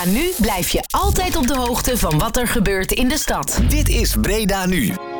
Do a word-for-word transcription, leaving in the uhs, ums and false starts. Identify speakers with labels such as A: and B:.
A: Nu blijf je altijd op de hoogte van wat er gebeurt in de stad.
B: Dit is Breda Nu.